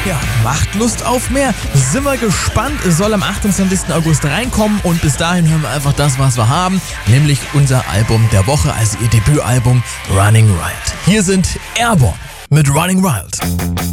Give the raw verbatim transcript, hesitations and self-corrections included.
Ja, macht Lust auf mehr. Sind wir gespannt. Es soll am achtundzwanzigsten August reinkommen und bis dahin hören wir einfach das, was wir haben, nämlich unser Album der Woche, also ihr Debütalbum Running Wild. Hier sind Airborne mit Running Wild.